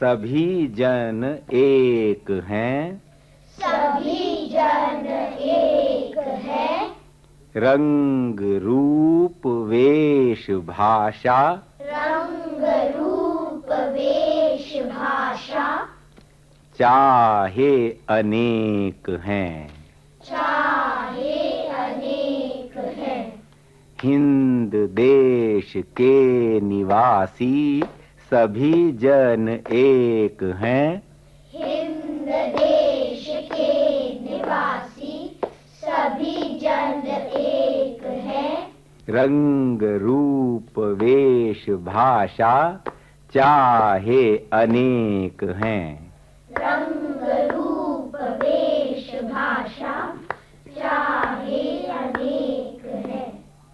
सभी जन एक हैं, सभी जन एक हैं, रंग रूप वेश भाषा, रंग रूप वेश भाषा, चाहे अनेक हैं, चाहे अनेक हैं। हिंद देश के निवासी सभी जन एक हैं, हिंद देश के निवासी सभी जन एक हैं, रंग रूप वेश भाषा चाहे अनेक हैं। रंग रूप वेश भाषा चाहे अनेक हैं।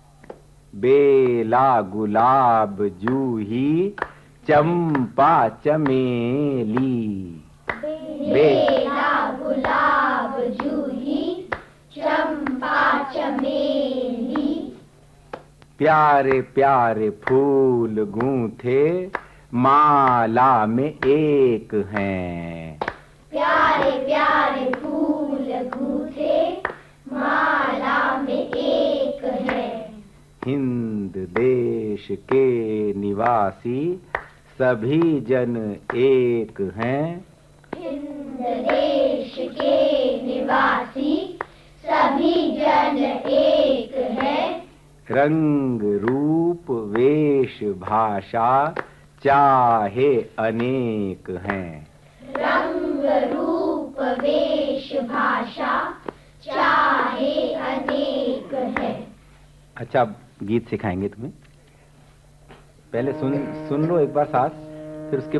बेला गुलाब जूही चंपा चमेली, बेला गुलाब जूही चंपा चमेली, प्यारे प्यारे फूल गूंथे माला में एक हैं, प्यारे प्यारे फूल गूंथे माला में एक हैं। हिंद देश के निवासी सभी जन एक हैं, हिंद देश के निवासी सभी जन एक हैं, रंग रूप वेश भाषा चाहे अनेक हैं। रंग रूप वेश भाषा चाहे अनेक हैं। अच्छा, गीत सिखाएंगे तुम्हें। पहले सुन लो एक बार साथ, फिर उसके